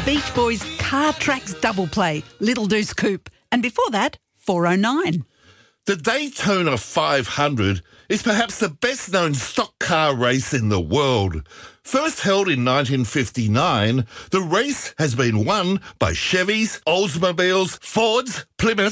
Beach Boys Car Tracks Double Play, Little Deuce Coupe. And before that, 409. The Daytona 500 is perhaps the best-known stock car race in the world. First held in 1959, the race has been won by Chevys, Oldsmobiles, Fords, Plymouth,